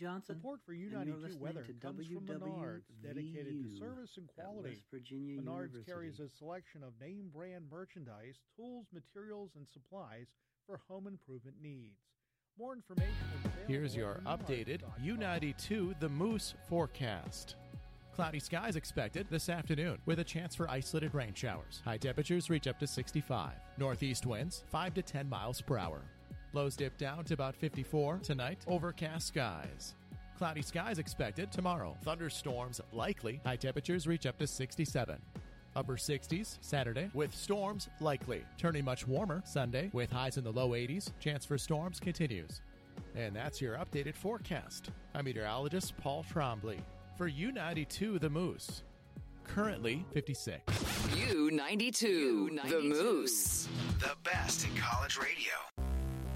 Johnson. Support for U92 Weather comes from Menards, dedicated to service and quality. West Virginia Menards University. carries a selection of name brand merchandise, tools, materials, and supplies for home improvement needs. More information is available. Here's your updated U92 The Moose forecast. Cloudy skies expected this afternoon with a chance for isolated rain showers. High temperatures reach up to 65. Northeast winds 5 to 10 miles per hour. Lows dip down to about 54 tonight. Overcast skies. Cloudy skies expected tomorrow. Thunderstorms likely. High temperatures reach up to 67. Upper 60s Saturday with storms likely. Turning much warmer Sunday with highs in the low 80s. Chance for storms continues. And that's your updated forecast. I'm meteorologist Paul Trombley for U92 The Moose. Currently 56. U92 The Moose. The best in college radio.